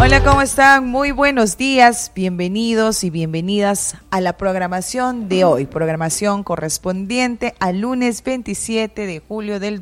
Hola, ¿cómo están? Muy buenos días, bienvenidos y bienvenidas a la programación de hoy, programación correspondiente al lunes 27 de julio del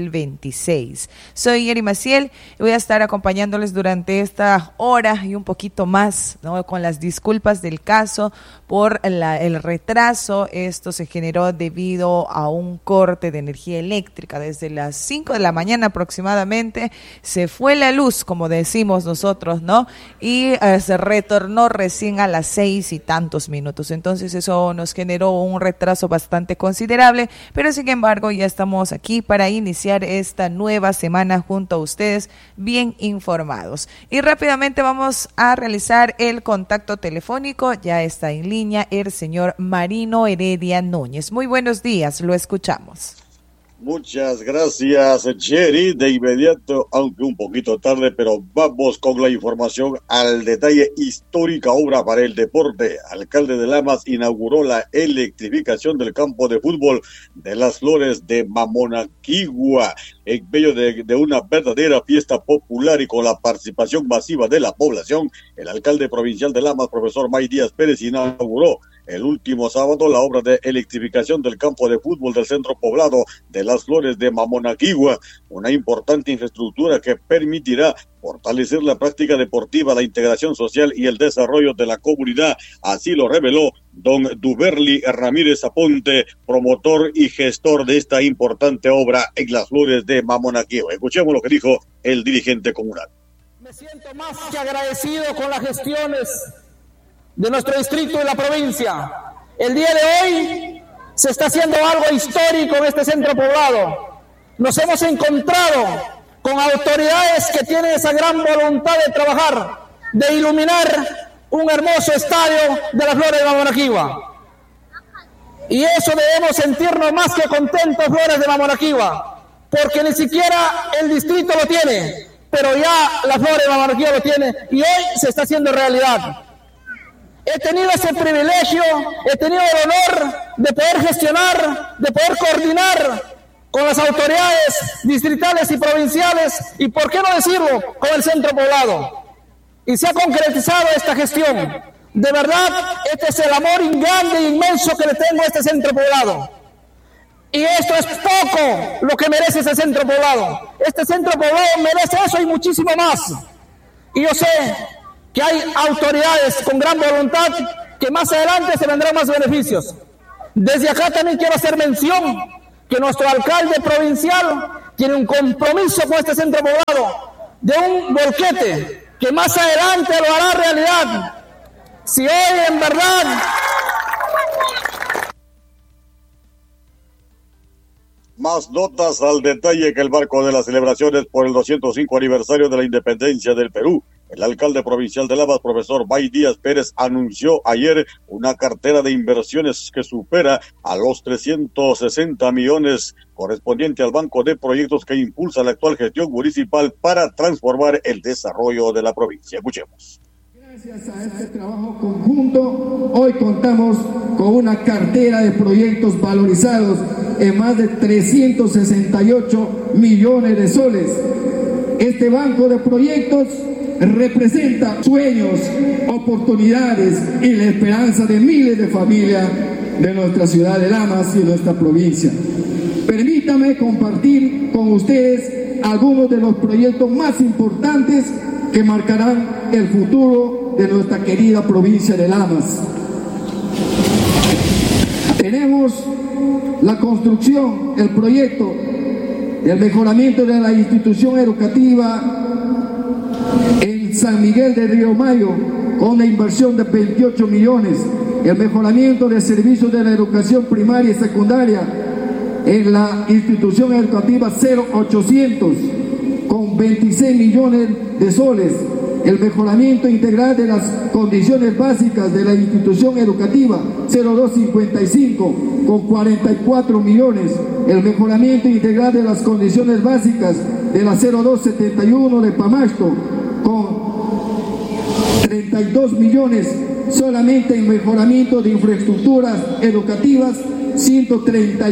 2026. Soy Yeri Maciel y voy a estar acompañándoles durante esta hora y un poquito más, ¿no? Con las disculpas del caso por el retraso. Esto se generó debido a un corte de energía eléctrica. Desde las 5 de la mañana aproximadamente se fue la luz, como decimos nosotros, ¿no? Y se retornó recién a las 6 y tantos minutos. Entonces eso nos generó un retraso bastante considerable, pero sin embargo ya estamos aquí para iniciar esta nueva semana junto a ustedes, bien informados. Y rápidamente vamos a realizar el contacto telefónico. Ya está en línea el señor Marino Heredia Núñez. Muy buenos días, lo escuchamos. Muchas gracias, Jerry. De inmediato, aunque un poquito tarde, pero vamos con la información al detalle. Histórica obra para el deporte. Alcalde de Lamas inauguró la electrificación del campo de fútbol de Las Flores de Mamonaquigua, en medio de una verdadera fiesta popular y con la participación masiva de la población. El alcalde provincial de Lamas, profesor May Díaz Pérez, inauguró el último sábado la obra de electrificación del campo de fútbol del centro poblado de Las Flores de Mamonaquigua, una importante infraestructura que permitirá fortalecer la práctica deportiva, la integración social y el desarrollo de la comunidad. Así lo reveló don Duberly Ramírez Aponte, promotor y gestor de esta importante obra en Las Flores de Mamonaquigua. Escuchemos lo que dijo el dirigente comunal. Me siento más que agradecido con las gestiones de nuestro distrito y la provincia. El día de hoy se está haciendo algo histórico en este centro poblado. Nos hemos encontrado con autoridades que tienen esa gran voluntad de trabajar, de iluminar un hermoso estadio de Las Flores de Mamonaquigua. Y eso debemos sentirnos más que contentos, Flores de Mamonaquigua, porque ni siquiera el distrito lo tiene, pero ya Las Flores de Mamonaquigua lo tiene y hoy se está haciendo realidad. He tenido ese privilegio, he tenido el honor de poder gestionar, de poder coordinar con las autoridades distritales y provinciales, y por qué no decirlo, con el centro poblado. Y se ha concretizado esta gestión. De verdad, este es el amor grande e inmenso que le tengo a este centro poblado. Y esto es poco lo que merece ese centro poblado. Este centro poblado merece eso y muchísimo más. Y yo sé que hay autoridades con gran voluntad que más adelante se vendrán más beneficios. Desde acá también quiero hacer mención que nuestro alcalde provincial tiene un compromiso con este centro poblado de un volquete que más adelante lo hará realidad. Si hoy en verdad... Más notas al detalle que el marco de las celebraciones por el 205 aniversario de la independencia del Perú. El alcalde provincial de Lamas, profesor May Díaz Pérez, anunció ayer una cartera de inversiones que supera a los 360 millones correspondiente al banco de proyectos que impulsa la actual gestión municipal para transformar el desarrollo de la provincia. Escuchemos. Gracias a este trabajo conjunto, hoy contamos con una cartera de proyectos valorizados en más de 368 millones de soles. Este banco de proyectos representa sueños, oportunidades y la esperanza de miles de familias de nuestra ciudad de Lamas y de nuestra provincia. Permítame compartir con ustedes algunos de los proyectos más importantes que marcarán el futuro de nuestra querida provincia de Lamas. Tenemos la construcción, el proyecto, el mejoramiento de la institución educativa en San Miguel de Río Mayo, con una inversión de 28 millones, el mejoramiento de servicios de la educación primaria y secundaria en la institución educativa 0800, con 26 millones de soles, el mejoramiento integral de las condiciones básicas de la institución educativa 0255, con 44 millones, el mejoramiento integral de las condiciones básicas de la 0271 de Pamasto, con 32 millones, solamente en mejoramiento de infraestructuras educativas,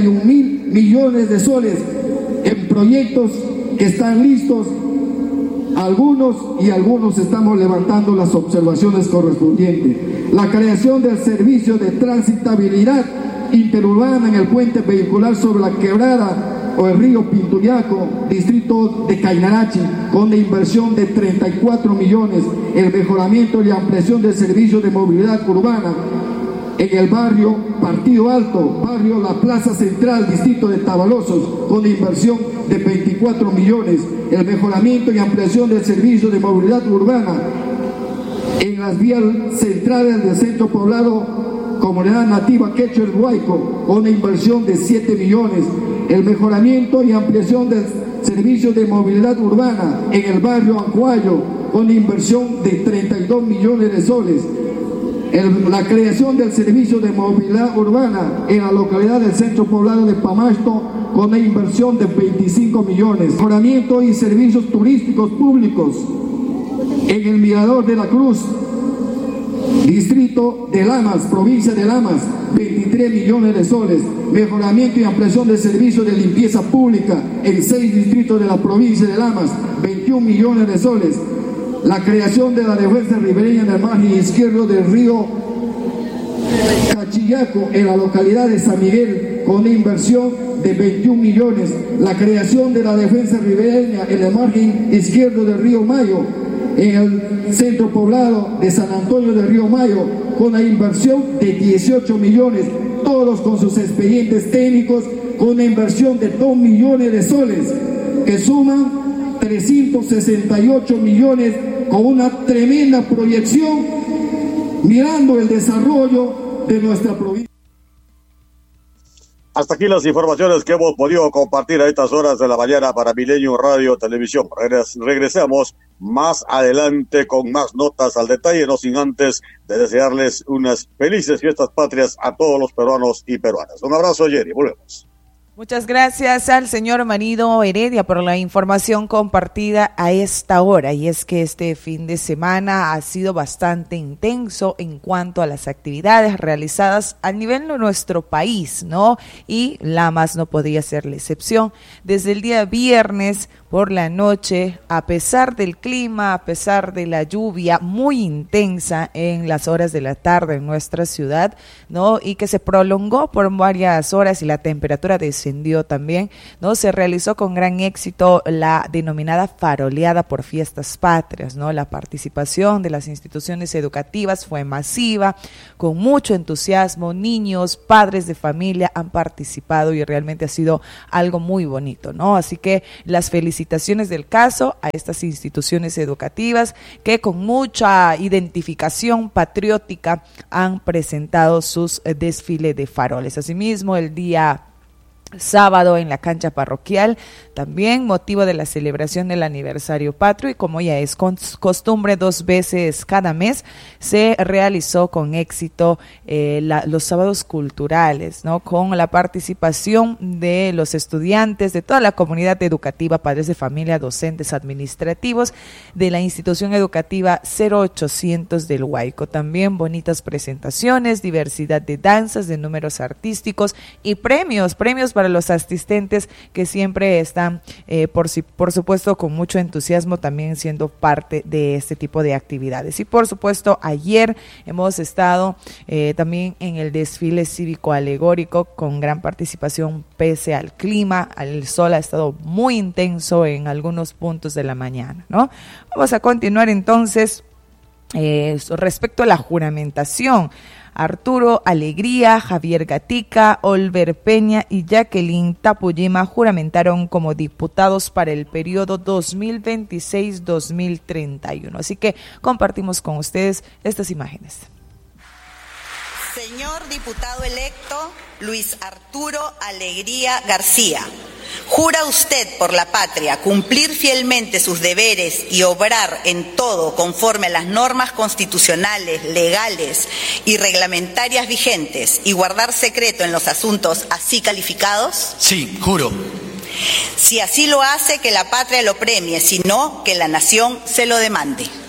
131 mil millones de soles en proyectos que están listos algunos estamos levantando las observaciones correspondientes. La creación del servicio de transitabilidad interurbana en el puente vehicular sobre la quebrada o el río Pintuyaco, distrito de Cainarachi, con una inversión de 34 millones, el mejoramiento y ampliación del servicio de movilidad urbana en el barrio Partido Alto, barrio La Plaza Central, distrito de Tabalosos, con una inversión de 24 millones, el mejoramiento y ampliación del servicio de movilidad urbana en las vías centrales del centro poblado Comunidad Nativa Quechua El Huayco, con una inversión de 7 millones, el mejoramiento y ampliación del servicio de movilidad urbana en el barrio Ancuayo, con una inversión de 32 millones de soles, la creación del servicio de movilidad urbana en la localidad del centro poblado de Pamasto, con una inversión de 25 millones, mejoramiento y servicios turísticos públicos en el Mirador de la Cruz, distrito de Lamas, provincia de Lamas, 23 millones de soles, mejoramiento y ampliación del servicio de limpieza pública en 6 distritos de la provincia de Lamas, 21 millones de soles, la creación de la defensa ribereña en el margen izquierdo del río Cachillaco en la localidad de San Miguel, con una inversión de 21 millones, la creación de la defensa ribereña en el margen izquierdo del río Mayo, en el centro poblado de San Antonio del Río Mayo, con una inversión de 18 millones, todos con sus expedientes técnicos, con una inversión de 2 millones de soles, que suman 368 millones, con una tremenda proyección, mirando el desarrollo de nuestra provincia. Hasta aquí las informaciones que hemos podido compartir a estas horas de la mañana para Milenio Radio Televisión. Regresamos más adelante con más notas al detalle, no sin antes de desearles unas felices fiestas patrias a todos los peruanos y peruanas. Un abrazo, Jerry. Volvemos. Muchas gracias al señor Marido Heredia por la información compartida a esta hora. Y es que este fin de semana ha sido bastante intenso en cuanto a las actividades realizadas a nivel de nuestro país, ¿no? Y Lamas no podía ser la excepción. Desde el día viernes por la noche, a pesar del clima, a pesar de la lluvia muy intensa en las horas de la tarde en nuestra ciudad, ¿no? Y que se prolongó por varias horas y la temperatura descendió también, ¿no? Se realizó con gran éxito la denominada faroleada por fiestas patrias, ¿no? La participación de las instituciones educativas fue masiva, con mucho entusiasmo, niños, padres de familia han participado y realmente ha sido algo muy bonito, ¿no? Así que las felicitaciones del caso a estas instituciones educativas que con mucha identificación patriótica han presentado sus desfiles de faroles. Asimismo, el día sábado en la cancha parroquial, también motivo de la celebración del aniversario patrio, y como ya es costumbre 2 veces cada mes, se realizó con éxito los sábados culturales, ¿no? Con la participación de los estudiantes de toda la comunidad educativa, padres de familia, docentes, administrativos de la institución educativa 0800 del Huayco. También bonitas presentaciones, diversidad de danzas, de números artísticos y premios para los asistentes que siempre están, por supuesto, con mucho entusiasmo también siendo parte de este tipo de actividades. Y por supuesto, ayer hemos estado también en el desfile cívico alegórico con gran participación pese al clima. El sol ha estado muy intenso en algunos puntos de la mañana, ¿no? Vamos a continuar entonces respecto a la juramentación. Arturo Alegría, Javier Gatica, Olver Peña y Jacqueline Tapuyima juramentaron como diputados para el periodo 2026-2031. Así que compartimos con ustedes estas imágenes. Señor diputado electo Luis Arturo Alegría García, ¿jura usted por la patria cumplir fielmente sus deberes y obrar en todo conforme a las normas constitucionales, legales y reglamentarias vigentes y guardar secreto en los asuntos así calificados? Sí, juro. Si así lo hace, que la patria lo premie, si no, que la nación se lo demande.